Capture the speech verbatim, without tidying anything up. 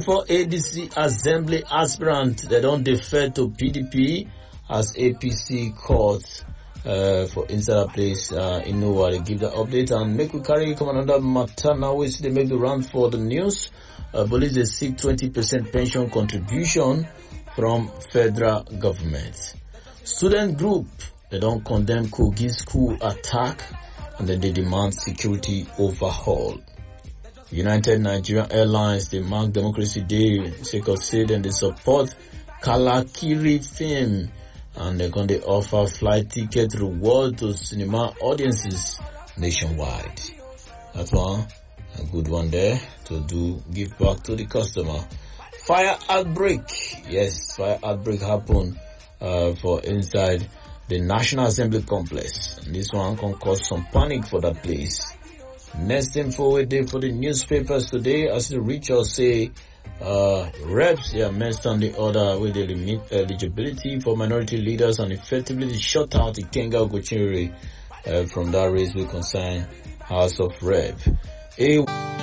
twenty-four A D C Assembly aspirants, they don't defer to P D P as A P C court uh, for inside a place uh, in Noah. They give the update and make we carry come another matter now, which they make the round for the news. Uh, police they seek twenty percent pension contribution from federal government. Student group, they don't condemn Kogi school attack and then they demand security overhaul. United Nigerian Airlines, they mark Democracy Day, sake of say then they support Kalakiri film and they're going to offer flight ticket reward to cinema audiences nationwide. That's one, a good one there to do give back to the customer. Fire outbreak, yes, fire outbreak happened uh, for inside the National Assembly complex. And this one can cause some panic for that place. Next info we did for the newspapers today, as the reach us say, uh, reps, yeah, messed on the order with the limit eligibility for minority leaders and effectively shut out the Kenga Ogochiri uh, from that race will concern House of Rep. A